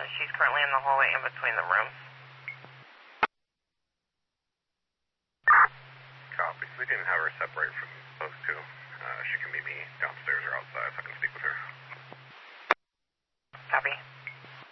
She's currently in the hallway in between the rooms. Copy. We can have her separate from those two. She can meet me downstairs or